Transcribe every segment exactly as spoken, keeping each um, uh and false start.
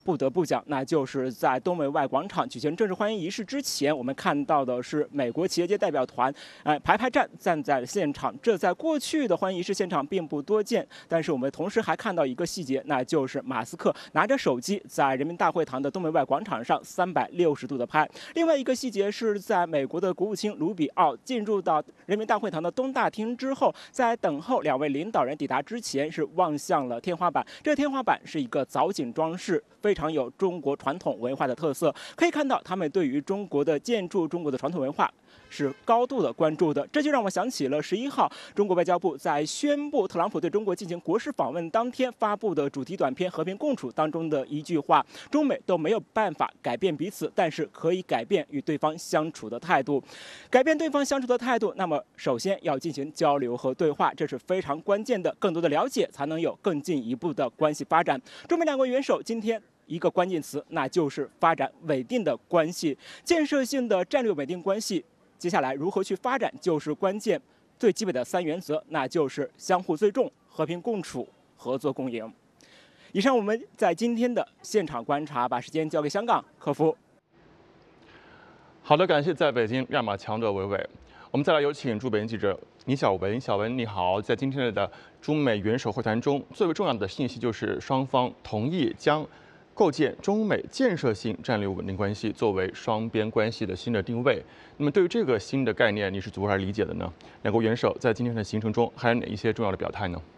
不得不讲，那就是在东门外广场举行正式欢迎仪式之前，我们看到的是美国企业界代表团，哎、呃，排排站站在现场。这在过去的欢迎仪式现场并不多见，但是我们同时还看到一个细节，那就是马斯克拿着手机在人民大会堂的东门外广场上三百六十度的拍。另外一个细节是在美国的国务卿卢比奥进入到人民大会堂的东大厅之后，在等候两位领导人抵达之前，是望向了天花板。这个天花板是一个藻井装饰。非常有中国传统文化的特色，可以看到他们对于中国的建筑、中国的传统文化是高度的关注的。这就让我想起了十一号中国外交部在宣布特朗普对中国进行国事访问当天发布的主题短片《和平共处》当中的一句话：中美都没有办法改变彼此，但是可以改变与对方相处的态度。改变对方相处的态度，那么首先要进行交流和对话，这是非常关键的。更多的了解，才能有更进一步的关系发展。中美两国元首今天一个关键词，那就是发展稳定的关系，建设性的战略稳定关系。接下来如何去发展，就是关键。最基本的三原则，那就是相互尊重、和平共处、合作共赢。以上我们在今天的现场观察，把时间交给香港客服。 好的，感谢在北京亮马强的伟伟。我们再来有请驻北京记者倪小文。小文你好，在今天的中美元首会谈中，最为重要的信息就是双方同意将构建中美建设性战略稳定关系作为双边关系的新的定位。那么对于这个新的概念，你是如何来理解的呢？两国元首在今天的行程中还有哪一些重要的表态呢？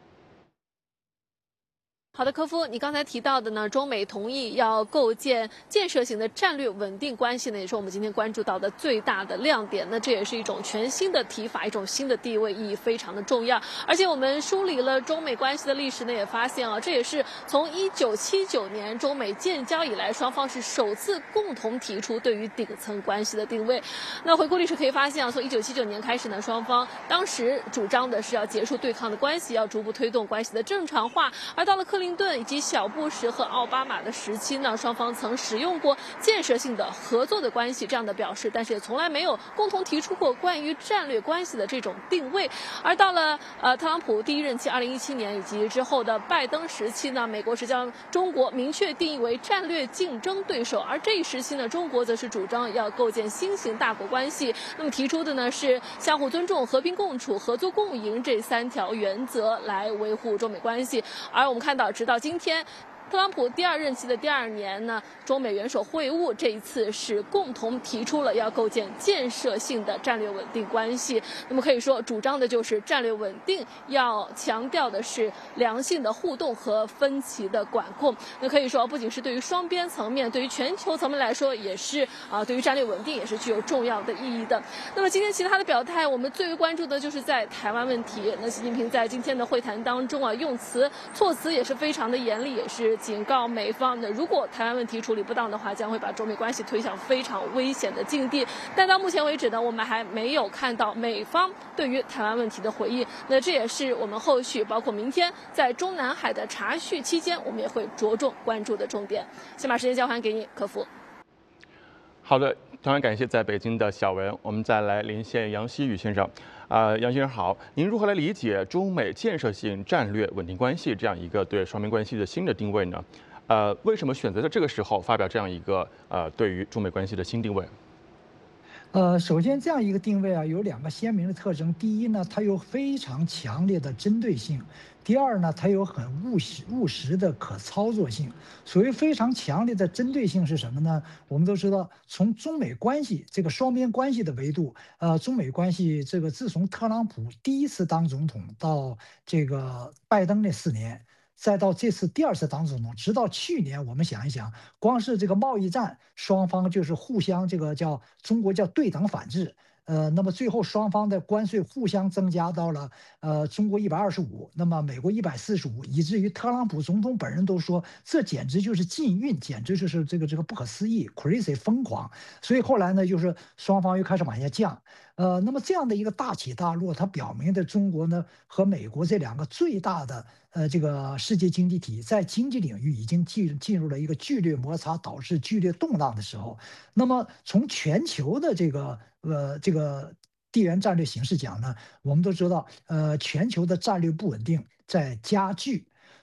好的，科夫，你刚才提到的呢，中美同意要构建建设性的战略稳定关系呢，也是我们今天关注到的最大的亮点。那这也是一种全新的提法，一种新的地位，意义非常的重要。而且我们梳理了中美关系的历史呢，也发现啊，这也是从一九七九年中美建交以来，双方是首次共同提出对于顶层关系的定位。那回顾历史可以发现啊，从一九七九年开始呢，双方当时主张的是要结束对抗的关系，要逐步推动关系的正常化。而到了克林顿以及小布什和奥巴马的时期呢，双方曾使用过建设性的合作的关系这样的表示，但是也从来没有共同提出过关于战略关系的这种定位。而到了呃特朗普第一任期二零一七年以及之后的拜登时期呢，美国是将中国明确定义为战略竞争对手，而这一时期呢，中国则是主张要构建新型大国关系。那么提出的呢是相互尊重、和平共处、合作共赢这三条原则来维护中美关系。而我们看到，直到今天。特朗普第二任期的第二年呢，中美元首会晤这一次是共同提出了要构建建设性的战略稳定关系。那么可以说，主张的就是战略稳定，要强调的是良性的互动和分歧的管控。那可以说，不仅是对于双边层面，对于全球层面来说，也是啊、呃，对于战略稳定也是具有重要的意义的。那么今天其他的表态，我们最为关注的就是在台湾问题。那习近平在今天的会谈当中啊，用词措辞也是非常的严厉，也是警告美方的，如果台湾问题处理不当的话，将会把中美关系推向非常危险的境地。但到目前为止呢，我们还没有看到美方对于台湾问题的回应。那这也是我们后续包括明天在中南海的查叙期间，我们也会着重关注的重点。先把时间交还给你，客服。 好的，同样感谢在北京的小文。我们再来连线杨希宇先生。啊、呃，杨先生好，您如何来理解中美建设性战略稳定关系这样一个对双边关系的新的定位呢？呃，为什么选择在这个时候发表这样一个呃对于中美关系的新定位？ 呃，首先这样一个定位啊，有两个鲜明的特征。第一呢，它有非常强烈的针对性；第二呢，它有很务实务实的可操作性。所谓非常强烈的针对性是什么呢？我们都知道，从中美关系这个双边关系的维度，呃，中美关系这个自从特朗普第一次当总统到这个拜登那四年。再到这次第二次当总统，直到去年，我们想一想，光是这个贸易战，双方就是互相这个叫中国叫对等反制，呃，那么最后双方的关税互相增加到了呃中国一百二十五，那么美国一百四十五，以至于特朗普总统本人都说这简直就是禁运，简直就是这个这个不可思议 ，crazy 疯狂。所以后来呢，就是双方又开始往下降。呃，那么这样的一个大起大落，它表明的中国呢和美国这两个最大的呃这个世界经济体在经济领域已经进进入了一个剧烈摩擦，导致剧烈动荡的时候。那么从全球的这个呃这个地缘战略形势讲呢，我们都知道，呃，全球的战略不稳定在加剧。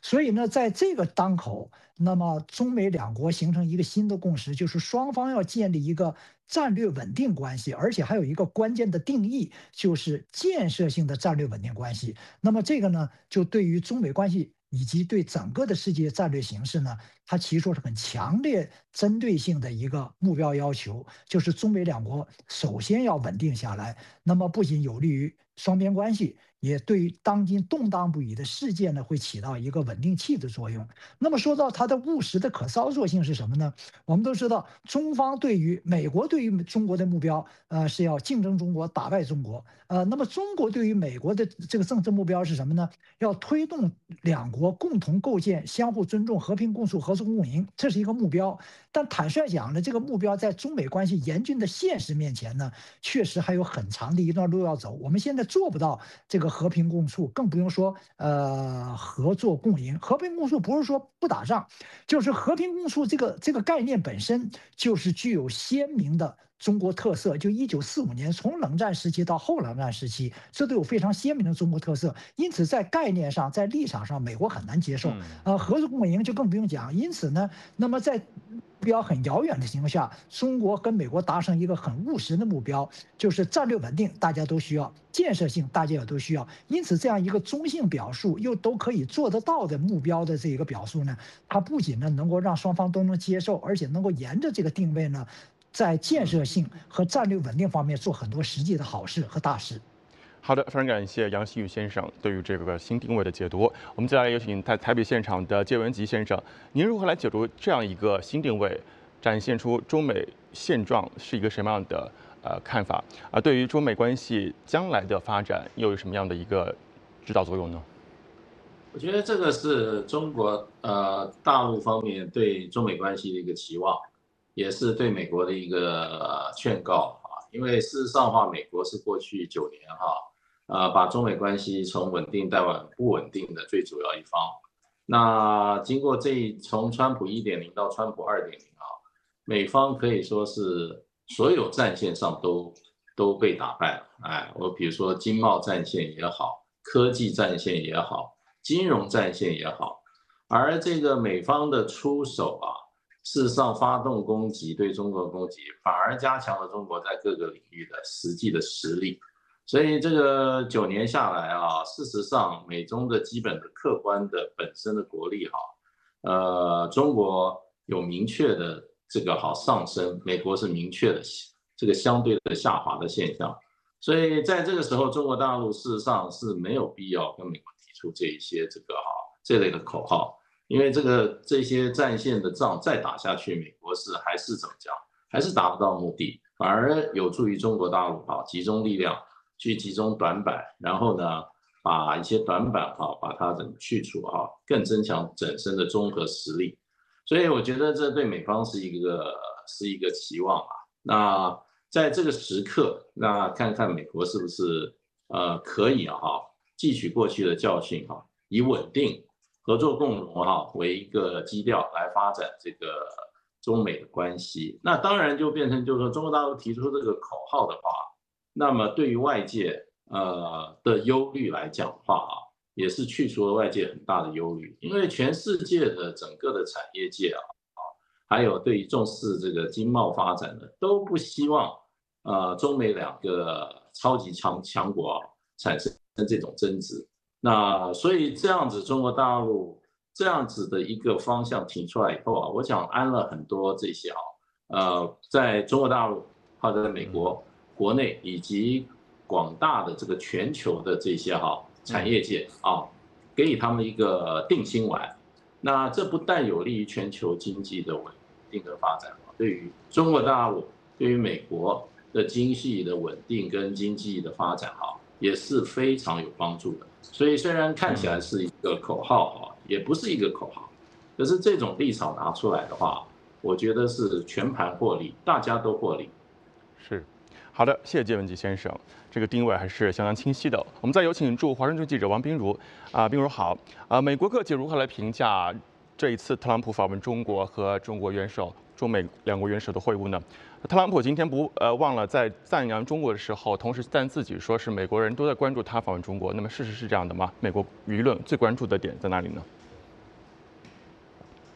所以呢，在这个当口，那么中美两国形成一个新的共识，就是双方要建立一个战略稳定关系，而且还有一个关键的定义，就是建设性的战略稳定关系。那么这个呢，就对于中美关系以及对整个的世界战略形势呢，它提出了很强烈针对性的一个目标要求，就是中美两国首先要稳定下来。那么不仅有利于双边关系，也对于当今动荡不已的世界呢，会起到一个稳定器的作用。那么说到它的务实的可操作性是什么呢？我们都知道，中方对于美国对于中国的目标，呃，是要竞争中国，打败中国。呃，那么中国对于美国的这个政治目标是什么呢？要推动两国共同构建相互尊重、和平共处、合作共赢，这是一个目标。但坦率讲呢，这个目标在中美关系严峻的现实面前呢，确实还有很长的一段路要走。我们现在做不到这个和平共处，更不用说呃合作共赢。和平共处不是说不打仗，就是和平共处这个这个概念本身就是具有鲜明的中国特色。就一九四五年从冷战时期到后冷战时期，这都有非常鲜明的中国特色。因此，在概念上，在立场上，美国很难接受。呃，合作共赢就更不用讲。因此呢，那么在目标很遥远的情况下，中国跟美国达成一个很务实的目标，就是战略稳定，大家都需要；建设性，大家也都需要。因此，这样一个中性表述又都可以做得到的目标的这一个表述呢，它不仅呢能够让双方都能接受，而且能够沿着这个定位呢，在建设性和战略稳定方面做很多实际的好事和大事。 好的，非常感谢杨希宇先生对于这个新定位的解读。我们接下来有请在台北现场的介文吉先生，您如何来解读这样一个新定位，展现出中美现状是一个什么样的呃看法？而对于中美关系将来的发展又有什么样的一个指导作用呢？ 我觉得这个是中国呃大陆方面对中美关系的一个期望，也是对美国的一个劝告啊。因为事实上的话，美国是过去九年哈。呃，把中美关系从稳定带往不稳定的最主要一方。那经过这一从川普 一点零 到川普 二点零 啊，美方可以说是所有战线上都都被打败了。哎，我比如说经贸战线也好，科技战线也好，金融战线也好，而这个美方的出手啊，事实上发动攻击，对中国攻击，反而加强了中国在各个领域的实际的实力。所以这个九年下来啊，事实上美中的基本的客观的本身的国力哈，呃，中国有明确的这个好上升，美国是明确的这个相对的下滑的现象。所以在这个时候，中国大陆事实上是没有必要跟美国提出这一些这个哈这类的口号，因为这个这些战线的仗再打下去，美国是还是怎么讲，还是达不到目的，反而有助于中国大陆哈集中力量。去集中短板，然后呢，把一些短板哈，把它整去除哈，更增强整身的综合实力。所以我觉得这对美方是一个是一个期望啊。那在这个时刻，那看看美国是不是呃可以啊哈，汲取过去的教训哈，以稳定、合作共荣哈为一个基调来发展这个中美的关系。那当然就变成就是说，中国大陆提出这个口号的话。那么对于外界呃的忧虑来讲的话啊，也是去除了外界很大的忧虑，因为全世界的整个的产业界啊，还有对于重视这个经贸发展的，都不希望呃中美两个超级强强国啊产生这种争执。那所以这样子中国大陆这样子的一个方向提出来以后啊，我想安了很多这些啊，呃，在中国大陆或者在美国。国内以及广大的这个全球的这些哈产业界啊，给予他们一个定心丸。那这不但有利于全球经济的稳定的发展，对于中国大陆、对于美国的经济的稳定跟经济的发展哈，也是非常有帮助的。所以虽然看起来是一个口号哈，也不是一个口号，可是这种立场拿出来的话，我觉得是全盘获利，大家都获利。 是。好的，谢谢介文吉先生，这个定位还是相当清晰的。我们再有请驻华盛顿记者王彬如啊，彬如好啊。美国各界如何来评价这一次特朗普访问中国和中国元首、中美两国元首的会晤呢？特朗普今天不呃忘了在赞扬中国的时候，同时赞自己说是美国人都在关注他访问中国。那么事实是这样的吗？美国舆论最关注的点在哪里呢？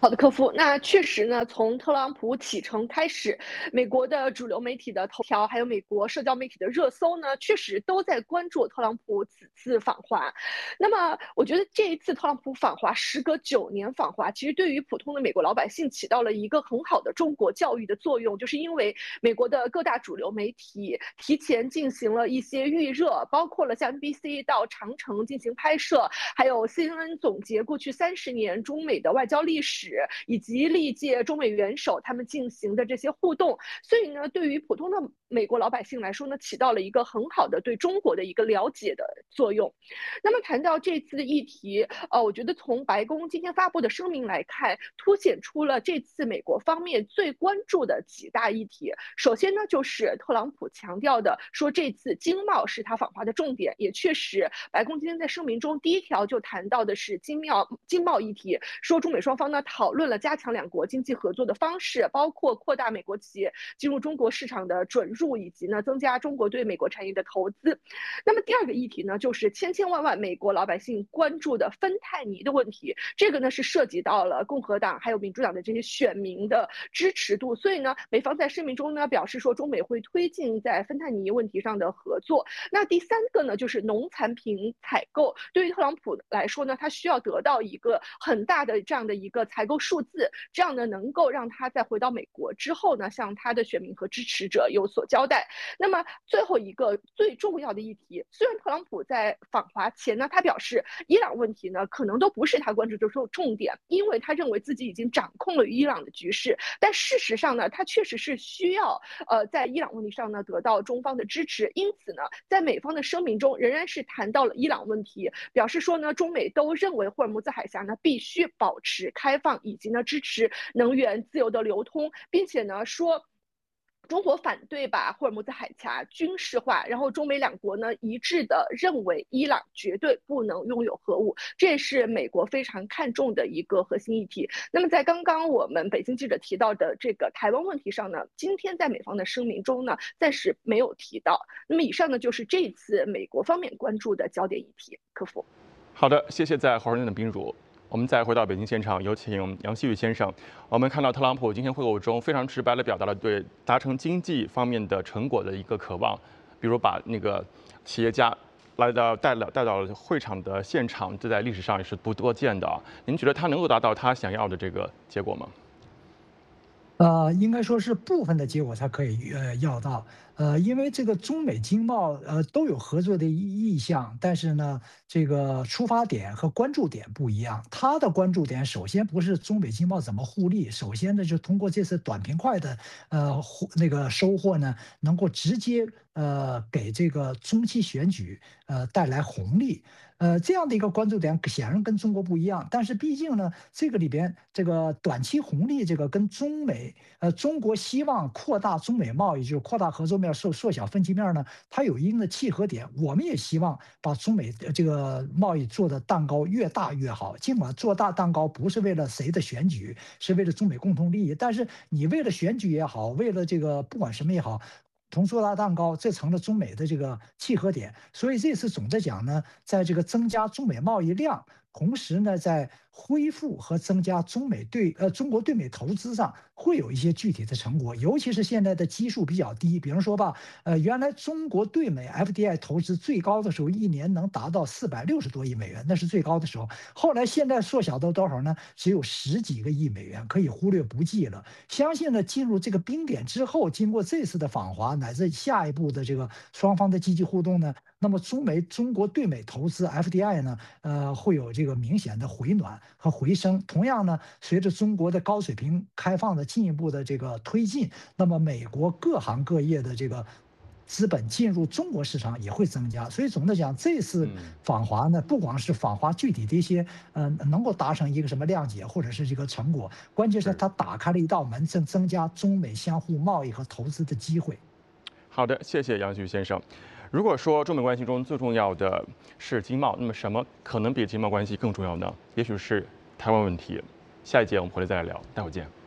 好的，客服。那确实呢，从特朗普启程开始，美国的主流媒体的头条，还有美国社交媒体的热搜呢，确实都在关注特朗普此次访华。那么，我觉得这一次特朗普访华，时隔九年访华，其实对于普通的美国老百姓起到了一个很好的中国教育的作用，就是因为美国的各大主流媒体提前进行了一些预热，包括了像 N B C 到长城进行拍摄，还有 C N N 总结过去三十年中美的外交历史。以及历届中美元首他们进行的这些互动，所以呢，对于普通的美国老百姓来说呢，起到了一个很好的对中国的一个了解的作用。那么谈到这次的议题，呃，我觉得从白宫今天发布的声明来看，凸显出了这次美国方面最关注的几大议题。首先呢，就是特朗普强调的说，这次经贸是他访华的重点，也确实，白宫今天在声明中第一条就谈到的是经贸经贸议题，说中美双方呢讨论了加强两国经济合作的方式，包括扩大美国企业进入中国市场的准入，以及呢增加中国对美国产业的投资。那么第二个议题呢，就是千千万万美国老百姓关注的芬太尼的问题。这个呢是涉及到了共和党还有民主党的这些选民的支持度，所以呢，美方在声明中呢表示说，中美会推进在芬太尼问题上的合作。那第三个呢，就是农产品采购。对于特朗普来说呢，他需要得到一个很大的这样的一个采购数字，这样呢能够让他在回到美国之后呢，向他的选民和支持者有所交代。那么最后一个最重要的议题，虽然特朗普在访华前呢，他表示伊朗问题呢可能都不是他关注的重点，因为他认为自己已经掌控了伊朗的局势。但事实上呢，他确实是需要呃在伊朗问题上呢得到中方的支持，因此呢，在美方的声明中仍然是谈到了伊朗问题，表示说呢，中美都认为霍尔木兹海峡呢必须保持开放，以及呢支持能源自由的流通，并且呢说，中国反对把霍尔木兹海峡军事化，然后中美两国呢一致的认为伊朗绝对不能拥有核武，这也是美国非常看重的一个核心议题。那么在刚刚我们北京记者提到的这个台湾问题上呢，今天在美方的声明中呢暂时没有提到。那么以上呢就是这次美国方面关注的焦点议题。客服。 好的，谢谢在华盛顿的冰如。我们再回到北京现场，有请杨希宇先生。我们看到特朗普今天会晤中非常直白地表达了对达成经济方面的成果的一个渴望，比如把那个企业家来到带了带到会场的现场，这在历史上也是不多见的啊。您觉得他能够达到他想要的这个结果吗？ 呃，应该说是部分的结果才可以呃要到，呃，因为这个中美经贸呃都有合作的意意向，但是呢，这个出发点和关注点不一样。他的关注点首先不是中美经贸怎么互利，首先呢就通过这次短平快的呃那个收获呢，能够直接呃给这个中期选举呃带来红利。呃，这样的一个关注点显然跟中国不一样，但是毕竟呢，这个里边这个短期红利，这个跟中美呃中国希望扩大中美贸易，就是扩大合作面、缩缩小分歧面呢，它有一定的契合点。我们也希望把中美这个贸易做的蛋糕越大越好，尽管做大蛋糕不是为了谁的选举，是为了中美共同利益，但是你为了选举也好，为了这个不管什么也好。同做大蛋糕，这成了中美的这个契合点。所以这次总的讲呢，在这个增加中美贸易量，同时呢，在恢复和增加中美对呃中国对美投资上会有一些具体的成果，尤其是现在的基数比较低，比如说吧，呃，原来中国对美 F D I 投资最高的时候，一年能达到四百六十多亿美元，那是最高的时候。后来现在缩小到多少呢？只有十几个亿美元，可以忽略不计了。相信呢，进入这个冰点之后，经过这次的访华乃至下一步的这个双方的积极互动呢，那么中美中国对美投资 F D I 呢，呃，会有这个明显的回暖和回升。同样呢，随着中国的高水平开放的进一步的这个推进，那么美国各行各业的这个资本进入中国市场也会增加。所以总的讲，这次访华呢，不光是访华具体的一些呃能够达成一个什么谅解或者是这个成果，关键是它打开了一道门，增增加中美相互贸易和投资的机会。 好的，谢谢杨旭先生。如果说中美关系中最重要的是经贸，那么什么可能比经贸关系更重要呢？也许是台湾问题。下一节我们回来再来聊，待会儿见。